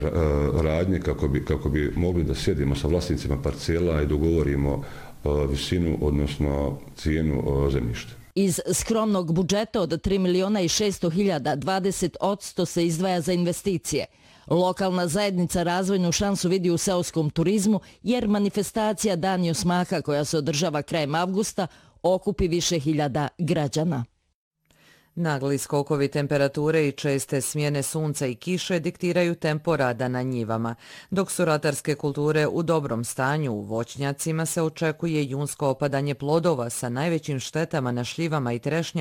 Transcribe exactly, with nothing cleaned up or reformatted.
radnje kako bi, kako bi mogli da sjedimo sa vlasnicima parcela i dogovorimo visinu, odnosno cijenu zemljišta. Iz skromnog budžeta od tri miliona i šesto hiljada dvadeset posto se izdvaja za investicije. Lokalna zajednica razvojnu šansu vidi u seoskom turizmu jer manifestacija Dan Smaha koja se održava krajem avgusta okupi više hiljada građana. Nagli skokovi temperature i česte smjene sunca i kiše diktiraju tempo rada na njivama. Dok su ratarske kulture u dobrom stanju, u voćnjacima se očekuje junsko opadanje plodova sa najvećim štetama na šljivama i trešnjama.